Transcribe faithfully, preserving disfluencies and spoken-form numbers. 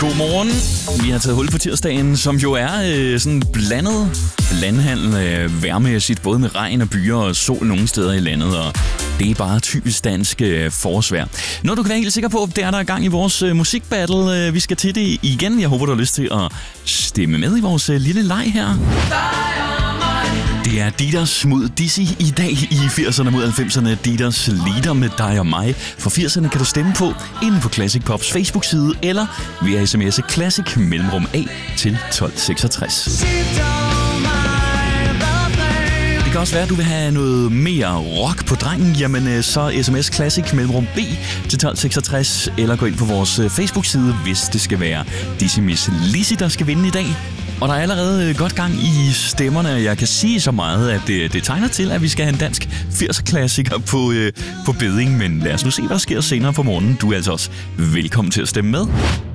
Godmorgen. Vi har taget hul på tirsdagen, som jo er øh, sådan blandet landhandel øh, vejrmæssigt, både med regn og byer og sol nogle steder i landet, og det er bare typisk dansk øh, forårsvejr. Noget, du kan være helt sikker på, det er der er gang i vores øh, musikbattle. Øh, vi skal til det igen. Jeg håber, du har lyst til at stemme med i vores øh, lille leg her. Det er Dieters mod Dizzy i dag i firserne mod halvfemserne. Dieters Leader med dig og mig. For firserne kan du stemme på inde på Classic Pops Facebook-side eller via sms'e Classic mellemrum A til tolv seksogtres. Det kan også være, at du vil have noget mere rock på drengen. Jamen så sms Classic mellemrum B til tolv seksogtres eller gå ind på vores Facebook-side, hvis det skal være Dizzy Miss Lizzy, der skal vinde i dag. Og der er allerede godt gang i stemmerne. Jeg kan sige så meget, at det, det tegner til, at vi skal have en dansk firser-klassiker på, øh, på beding. Men lad os nu se, hvad der sker senere på morgenen. Du er altså også velkommen til at stemme med.